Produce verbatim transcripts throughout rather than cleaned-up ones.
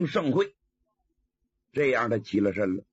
盛会。这样的起了身了。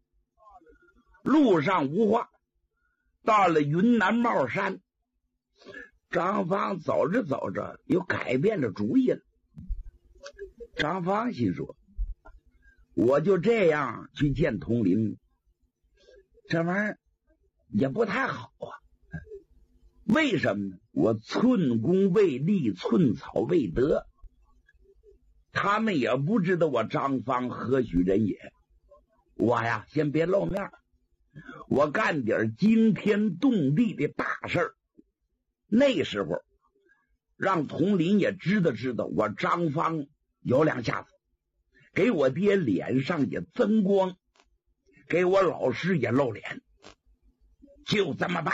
路上无话，到了云南帽山，张芳走着走着又改变了主意了。张芳心说，我就这样去见佟林，这玩意儿也不太好啊。为什么呢？我寸功未立，寸草未得，他们也不知道我张芳何许人也。我呀，先别露面，我干点惊天动地的大事儿。那时候让佟林也知道知道我张芳有两下子，给我爹脸上也增光，给我老师也露脸，就这么办。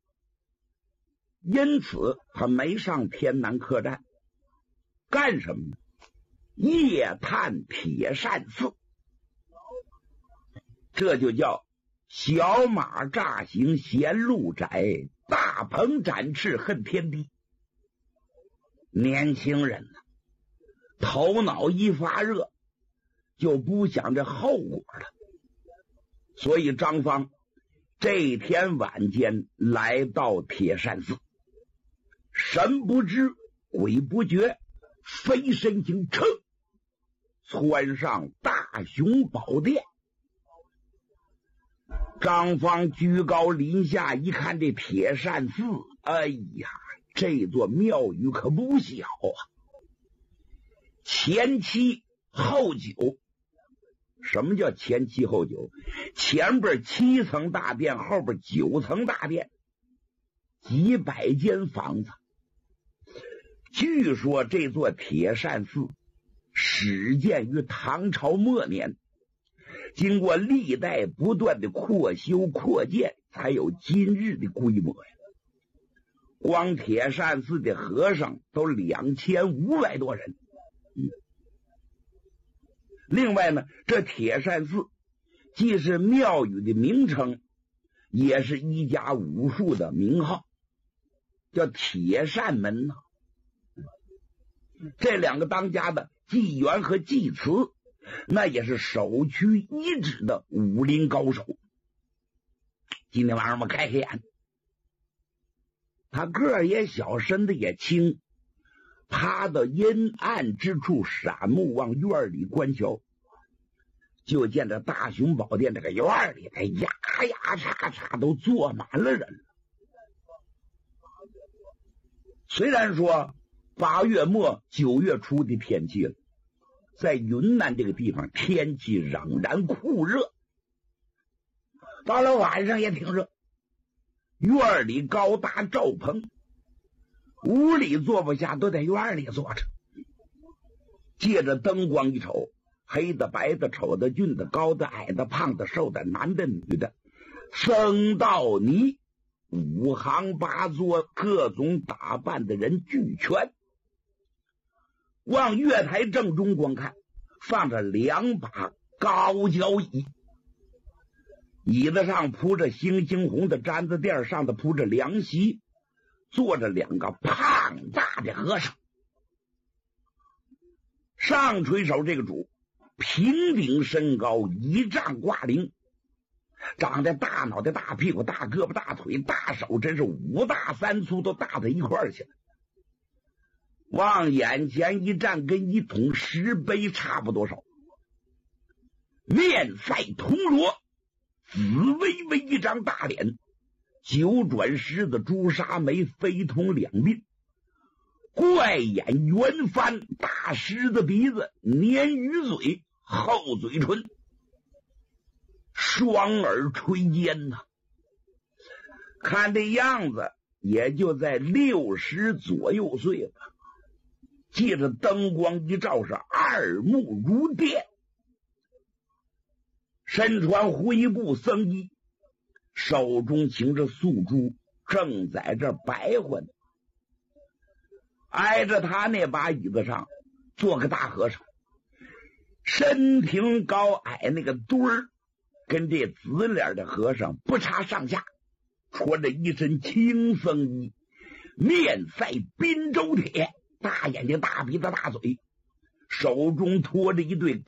因此他没上天南客栈，干什么呢？夜探铁扇寺。这就叫小马乍行嫌路窄，大鹏展翅恨天低。年轻人呢，头脑一发热就不想这后果了。所以张芳这天晚间来到铁扇寺，神不知鬼不觉，飞身行车窜上大雄宝殿。张芳居高临下一看这铁扇寺，哎呀，这座庙宇可不小啊！前七后九。什么叫前七后九？前边七层大殿，后边九层大殿，几百间房子。据说这座铁扇寺始建于唐朝末年，经过历代不断的扩修扩建，才有今日的规模呀。光铁扇寺的和尚都两千五百多人。嗯，另外呢，这铁扇寺既是庙宇的名称，也是一家武术的名号，叫铁扇门呐。这两个当家的纪元和纪慈，那也是首屈一指的武林高手。今天晚上我们开开眼，他个儿也小，身子也轻，趴到阴暗之处，闪目往院里观瞧。就见这大雄宝殿这个院里，哎呀呀叉叉都坐满了人了。虽然说八月末九月初的天气了，在云南这个地方天气仍然酷热，到了晚上也挺热。院里高搭罩棚，屋里坐不下，都在院里坐着。借着灯光一瞅，黑的白的丑的俊的高的矮的胖的瘦的男的女的，僧道尼五行八作，各种打扮的人俱全。往月台正中观看，放着两把高脚椅，椅子上铺着猩猩红的毡子垫，上头铺着凉席，坐着两个胖大的和尚。上垂手这个主平顶身高一丈挂零，长得大脑袋大屁股大胳膊大腿大手，真是五大三粗都大在一块儿去了。往眼前一站，跟一桶石碑差不多少，面赛铜锣，紫微微一张大脸，九转狮子朱砂眉，飞通两鬓，怪眼圆翻，大狮子鼻子，鲶鱼嘴，厚嘴唇，双耳垂肩呐、啊，看这样子也就在六十左右岁了。借着灯光一照，是二目如电，身穿灰布僧衣，手中擎着素珠，正在这白活呢。挨着他那把椅子上坐个大和尚，身挺高矮，那个墩儿跟这紫脸的和尚不差上下，穿着一身青僧衣，面赛滨州铁，大眼睛大鼻子大嘴，手中托着一对